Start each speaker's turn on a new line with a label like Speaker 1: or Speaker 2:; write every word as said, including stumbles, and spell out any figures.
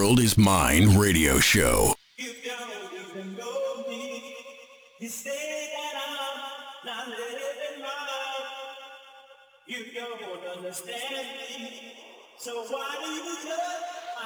Speaker 1: World Is Mine radio show.
Speaker 2: You don't even know me. You say that I'm not living right. You don't understand me. So why do you judge?